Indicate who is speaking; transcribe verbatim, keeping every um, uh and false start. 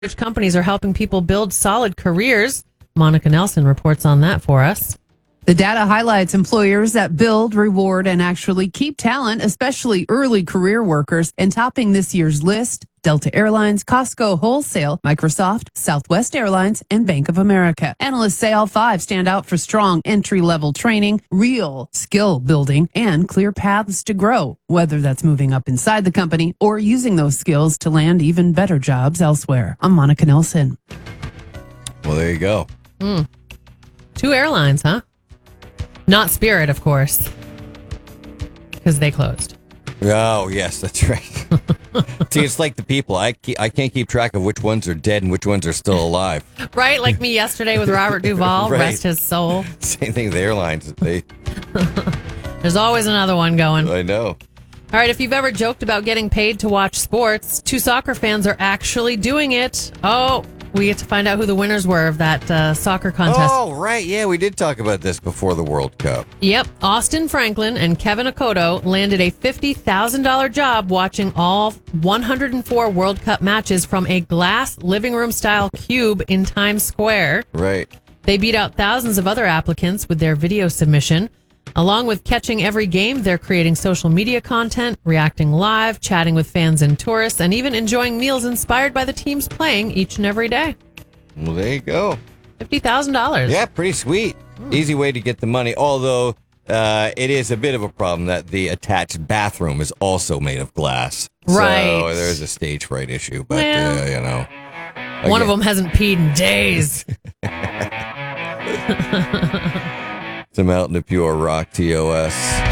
Speaker 1: companies are helping people build solid careers. Monica Nelson reports on that for us.
Speaker 2: The data highlights employers that build, reward, and actually keep talent, especially early career workers. And topping this year's list, Delta Airlines, Costco Wholesale, Microsoft, Southwest Airlines, and Bank of America. Analysts say all five stand out for strong entry-level training, real skill building, and clear paths to grow, whether that's moving up inside the company or using those skills to land even better jobs elsewhere. I'm Monica Nelson.
Speaker 3: Well, there you go.
Speaker 1: Mm. Two airlines, huh? Not Spirit, of course, because they closed.
Speaker 3: Oh, yes, that's right. See, it's like the people. I keep, I can't keep track of which ones are dead and which ones are still alive.
Speaker 1: Right? Like me yesterday with Robert Duvall,
Speaker 3: Right.
Speaker 1: rest his soul.
Speaker 3: Same thing with the airlines. They,
Speaker 1: There's always another one going.
Speaker 3: I know.
Speaker 1: All right, if you've ever joked about getting paid to watch sports, two soccer fans are actually doing it. Oh, we get to find out who the winners were of that uh, soccer contest.
Speaker 3: Oh, right. Yeah, we did talk about this before the World Cup.
Speaker 1: Yep. Austin Franklin and Kevin Okoto landed a fifty thousand dollars job watching all one hundred four World Cup matches from a glass living room style cube in Times Square.
Speaker 3: Right.
Speaker 1: They beat out thousands of other applicants with their video submission. Along with catching every game, they're creating social media content, reacting live, chatting with fans and tourists, and even enjoying meals inspired by the teams playing each and every day.
Speaker 3: Well, there you go.
Speaker 1: fifty thousand dollars.
Speaker 3: Yeah, pretty sweet. Mm. Easy way to get the money. Although uh, it is a bit of a problem that the attached bathroom is also made of glass.
Speaker 1: Right.
Speaker 3: So there's a stage fright issue. But,
Speaker 1: Well,
Speaker 3: uh, you know.
Speaker 1: One of
Speaker 3: again.
Speaker 1: them hasn't peed in days.
Speaker 3: Some out in the pure rock T O S.